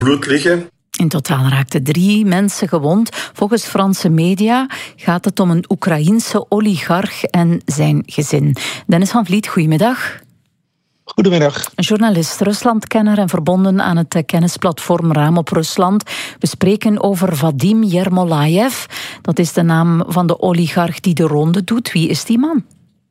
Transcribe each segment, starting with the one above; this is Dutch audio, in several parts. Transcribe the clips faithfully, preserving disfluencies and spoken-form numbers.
bloed liggen. In totaal raakten drie mensen gewond. Volgens Franse media gaat het om een Oekraïense oligarch en zijn gezin. Dennis van Vliet, goedemiddag. Goedemiddag. Journalist, Ruslandkenner en verbonden aan het kennisplatform Raam op Rusland. We spreken over Vadim Yermolayev. Dat is de naam van de oligarch die de ronde doet. Wie is die man?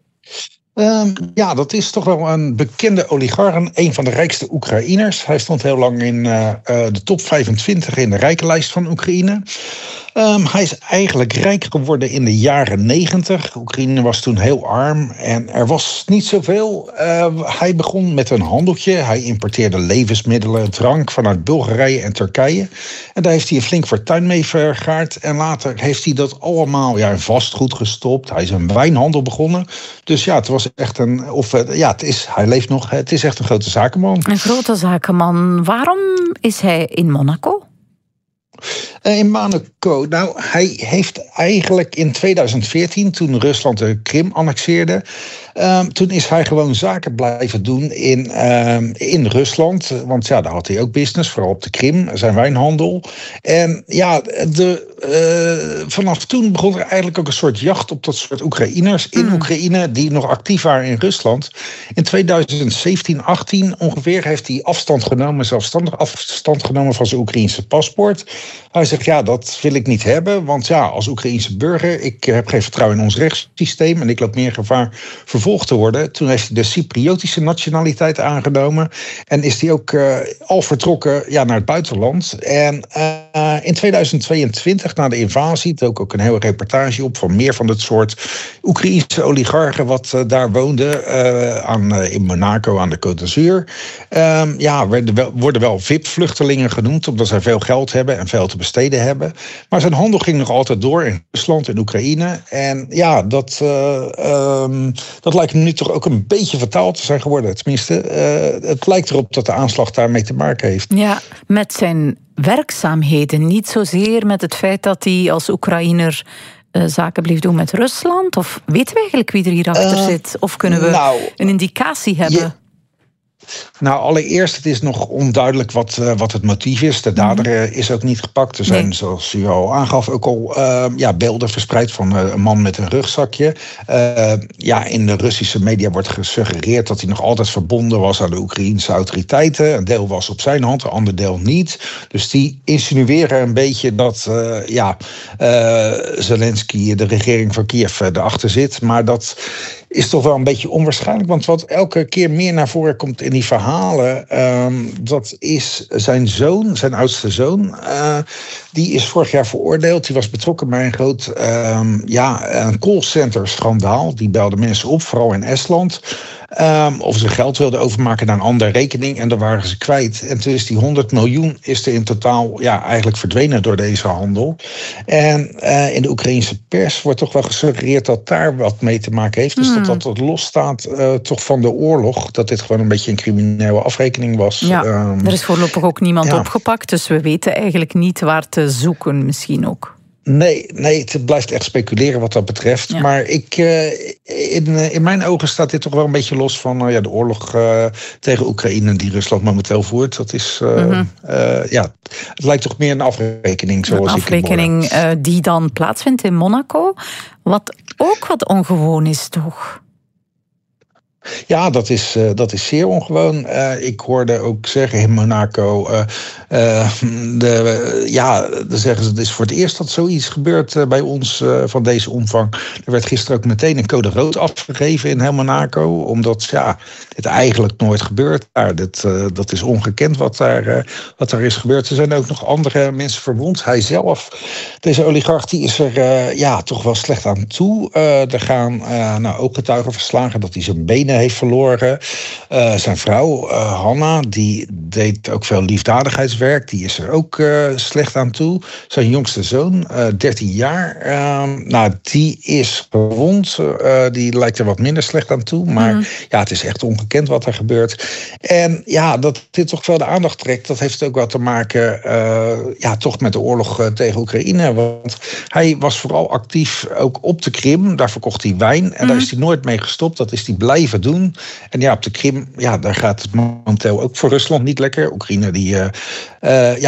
Um, ja, dat is toch wel een bekende oligarch, een van de rijkste Oekraïners. Hij stond heel lang in uh, uh, de top vijfentwintig in de rijkenlijst van Oekraïne. Um, hij is eigenlijk rijk geworden in de jaren negentig. Oekraïne was toen heel arm en er was niet zoveel. Uh, hij begon met een handeltje. Hij importeerde levensmiddelen, drank vanuit Bulgarije en Turkije. En daar heeft hij een flink fortuin mee vergaard. En later heeft hij dat allemaal ja, in vastgoed gestopt. Hij is een wijnhandel begonnen. Dus ja, het was echt een... Of uh, ja, het is, hij leeft nog. Het is echt een grote zakenman. Een grote zakenman. Waarom is hij in Monaco? In Monaco, nou, hij heeft eigenlijk in tweeduizend veertien, toen Rusland de Krim annexeerde, Um, toen is hij gewoon zaken blijven doen in, um, in Rusland. Want ja, daar had hij ook business, vooral op de Krim, zijn wijnhandel. En ja, de, uh, vanaf toen begon er eigenlijk ook een soort jacht op dat soort Oekraïners in mm. Oekraïne die nog actief waren in Rusland. In tweeduizend zeventien, achttien ongeveer heeft hij afstand genomen, zelfstandig afstand genomen van zijn Oekraïense paspoort. Hij zegt, ja, dat wil ik niet hebben, want ja, als Oekraïense burger, ik heb geen vertrouwen in ons rechtssysteem en ik loop meer gevaar vervolgd te worden. Toen heeft hij de Cypriotische nationaliteit aangenomen en is hij ook uh, al vertrokken ja, naar het buitenland. En uh, in tweeduizend tweeëntwintig, na de invasie, dook ook een hele reportage op van meer van het soort Oekraïense oligarchen wat uh, daar woonden, uh, aan, uh, in Monaco aan de Côte d'Azur. Uh, ja, werden wel, worden wel V I P-vluchtelingen genoemd, omdat zij veel geld hebben en veel te besteden hebben. Maar zijn handel ging nog altijd door in Rusland en Oekraïne. En ja, dat, uh, um, dat lijkt nu toch ook een beetje vertaald te zijn geworden. Tenminste, uh, het lijkt erop dat de aanslag daarmee te maken heeft. Ja, met zijn werkzaamheden. Niet zozeer met het feit dat hij als Oekraïner uh, zaken bleef doen met Rusland. Of weten we eigenlijk wie er hierachter uh, zit? Of kunnen we nou, een indicatie hebben? Je... Nou, allereerst, het is nog onduidelijk wat, uh, wat het motief is. De dader uh, is ook niet gepakt. Er zijn, nee. zoals u al aangaf, ook al uh, ja, beelden verspreid van uh, een man met een rugzakje. Uh, ja, in de Russische media wordt gesuggereerd dat hij nog altijd verbonden was aan de Oekraïense autoriteiten. Een deel was op zijn hand, een ander deel niet. Dus die insinueren een beetje dat uh, ja, uh, Zelensky, de regering van Kiev, uh, erachter zit. Maar dat is toch wel een beetje onwaarschijnlijk. Want wat elke keer meer naar voren komt in die verhalen, um, dat is zijn zoon, zijn oudste zoon. Uh, die is vorig jaar veroordeeld. Die was betrokken bij een groot um, ja, een callcenter schandaal. Die belde mensen op, vooral in Estland. Um, of ze geld wilden overmaken naar een andere rekening en daar waren ze kwijt. En toen is die honderd miljoen is er in totaal ja, eigenlijk verdwenen door deze handel. En uh, in de Oekraïnse pers wordt toch wel gesuggereerd dat daar wat mee te maken heeft. Dus hmm. dat dat losstaat uh, toch van de oorlog. Dat dit gewoon een beetje een criminele afrekening was. Ja, um, er is voorlopig ook niemand ja. opgepakt. Dus we weten eigenlijk niet waar te zoeken misschien ook. Nee, nee, het blijft echt speculeren wat dat betreft. Ja. Maar ik, uh, in, in mijn ogen staat dit toch wel een beetje los van uh, ja, de oorlog uh, tegen Oekraïne die Rusland momenteel voert. Dat is, uh, mm-hmm. uh, ja, het lijkt toch meer een afrekening zoals een ik het afrekening uh, die dan plaatsvindt in Monaco. Wat ook wat ongewoon is, toch? Ja, dat is, uh, dat is zeer ongewoon. Uh, ik hoorde ook zeggen in Monaco, uh, uh, de, uh, ja, dan zeggen ze, het is voor het eerst dat zoiets gebeurt uh, bij ons uh, van deze omvang. Er werd gisteren ook meteen een code rood afgegeven in heel Monaco, omdat ja, dit eigenlijk nooit gebeurt. Ja, dit, uh, dat is ongekend wat daar, uh, wat daar is gebeurd. Er zijn ook nog andere mensen verwond. Hij zelf, deze oligarch, die is er uh, ja, toch wel slecht aan toe. Uh, er gaan uh, nou, ook getuigen verslagen dat hij zijn benen heeft verloren. Uh, zijn vrouw, uh, Hanna, die deed ook veel liefdadigheidswerk. Die is er ook uh, slecht aan toe. Zijn jongste zoon, uh, dertien jaar, uh, nou, die is gewond. Uh, die lijkt er wat minder slecht aan toe. Maar mm. ja, het is echt ongekend wat er gebeurt. En ja, dat dit toch wel de aandacht trekt, dat heeft ook wat te maken uh, ja, toch met de oorlog uh, tegen Oekraïne. Want hij was vooral actief ook op de Krim. Daar verkocht hij wijn. En mm. daar is hij nooit mee gestopt. Dat is hij blijven blijven doen. En ja, op de Krim, ja, daar gaat het momenteel ook voor Rusland niet lekker. Oekraïne die, uh, uh, ja,